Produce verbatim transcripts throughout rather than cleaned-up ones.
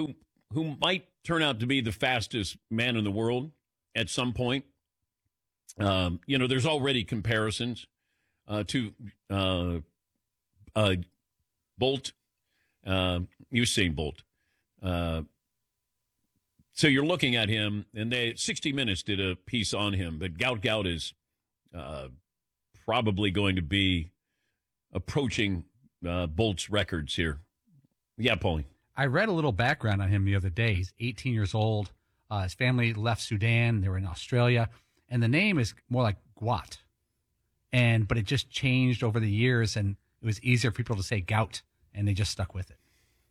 who who might turn out to be the fastest man in the world at some point. Um, you know, there's already comparisons uh, to uh, uh, Bolt, uh, Usain Bolt. Uh, so you're looking at him, and they sixty minutes did a piece on him, but Gout Gout is uh, probably going to be approaching uh, Bolt's records here. Yeah, Paulie. I read a little background on him the other day. He's eighteen years old. Uh, his family left Sudan. They were in Australia. And the name is more like Gwat. And, but it just changed over the years, and it was easier for people to say gout, and they just stuck with it.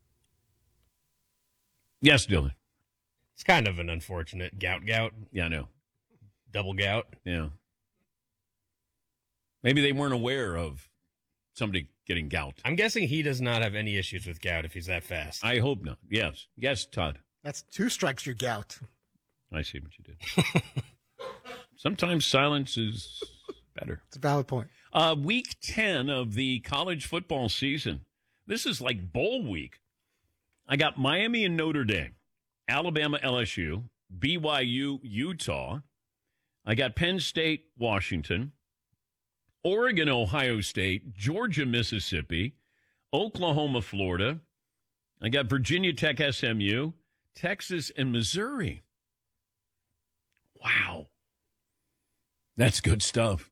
Yes, Dylan. It's kind of an unfortunate gout gout. Yeah, I know. Double gout. Yeah. Maybe they weren't aware of somebody getting gout. I'm guessing he does not have any issues with gout if he's that fast. I hope not. Yes. Yes, Todd. That's two strikes, you're gout. I see what you did. Sometimes silence is better. It's a valid point. Uh, week ten of the college football season. This is like bowl week. I got Miami and Notre Dame, Alabama, L S U, B Y U, Utah. I got Penn State, Washington, Oregon, Ohio State, Georgia, Mississippi, Oklahoma, Florida. I got Virginia Tech, S M U, Texas, and Missouri. Wow. That's good stuff.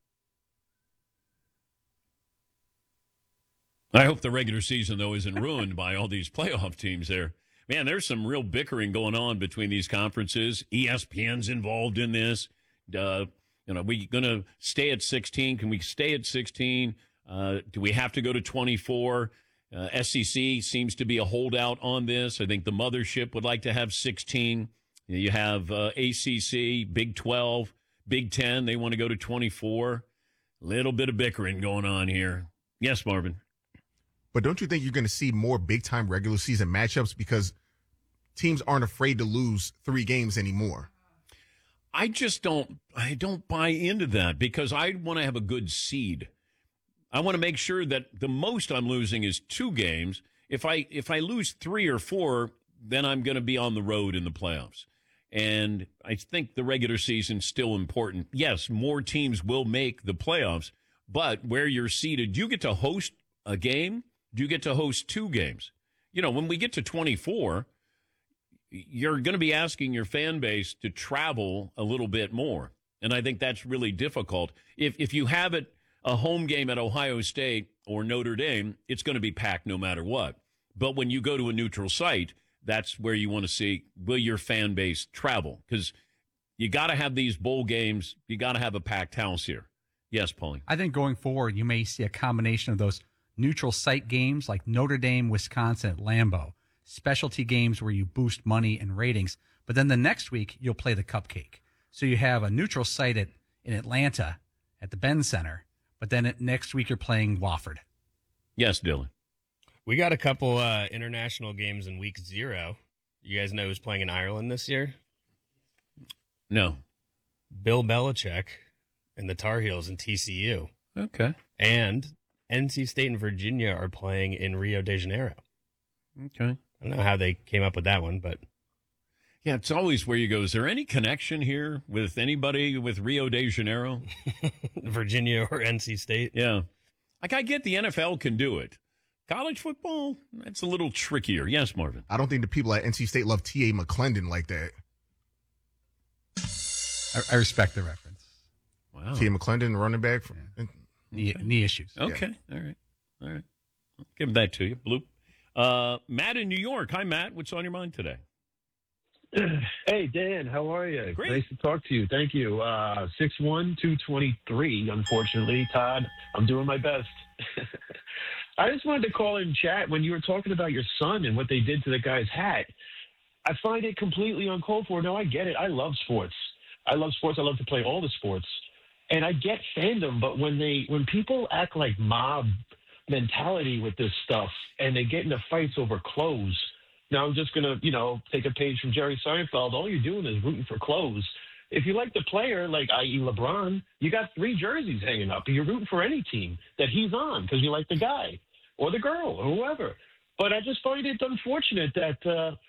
I hope the regular season, though, isn't ruined by all these playoff teams there. Man, there's some real bickering going on between these conferences. E S P N's involved in this. Uh, you know, we going to stay at sixteen? Can we stay at sixteen? Uh, do we have to go to twenty-four? Uh, S E C seems to be a holdout on this. I think the mothership would like to have sixteen. You have uh, A C C, Big twelve, Big ten. They want to go to twenty-four. Little bit of bickering going on here. Yes, Marvin. But don't you think you're going to see more big-time regular season matchups because teams aren't afraid to lose three games anymore? I just don't I don't buy into that because I want to have a good seed. I want to make sure that the most I'm losing is two games. If I if I lose three or four, then I'm going to be on the road in the playoffs. And I think the regular season's still important. Yes, more teams will make the playoffs, but where you're seated, you get to host a game. Do you get to host two games? You know, when we get to twenty-four, you're going to be asking your fan base to travel a little bit more. And I think that's really difficult. If if you have it a home game at Ohio State or Notre Dame, it's going to be packed no matter what. But when you go to a neutral site, that's where you want to see, will your fan base travel? Because you got to have these bowl games. You got to have a packed house here. Yes, Paulie. I think going forward, you may see a combination of those neutral site games like Notre Dame, Wisconsin at Lambeau, specialty games where you boost money and ratings. But then the next week, you'll play the cupcake. So you have a neutral site at, in Atlanta at the Ben Center, but then it, next week you're playing Wofford. Yes, Dylan. We got a couple uh, international games in week zero. You guys know who's playing in Ireland this year? No. Bill Belichick and the Tar Heels and T C U. Okay. And N C State and Virginia are playing in Rio de Janeiro. Okay. I don't know how they came up with that one, but. Yeah, it's always where you go. Is there any connection here with anybody with Rio de Janeiro? Virginia or N C State? Yeah. Like, I get the N F L can do it. College football, that's a little trickier. Yes, Marvin. I don't think the people at N C State love T A McClendon like that. I, I respect the reference. Wow. T A McClendon, running back. From, yeah. knee, okay. knee issues. Okay. Yeah. All right. All right. I'll give that to you. Bloop. Uh, Matt in New York. Hi, Matt. What's on your mind today? Hey, Dan. How are you? Great. Nice to talk to you. Thank you. Uh, six one, two twenty-three, unfortunately. Todd, I'm doing my best. I just wanted to call in chat when you were talking about your son and what they did to the guy's hat. I find it completely uncalled for. No, I get it. I love sports. I love sports. I love to play all the sports. And I get fandom, but when they when people act like mob mentality with this stuff and they get into fights over clothes, now I'm just going to, you know, take a page from Jerry Seinfeld. All you're doing is rooting for clothes. If you like the player, like that is. LeBron, you got three jerseys hanging up. You're rooting for any team that he's on because you like the guy or the girl or whoever. But I just find it unfortunate that uh,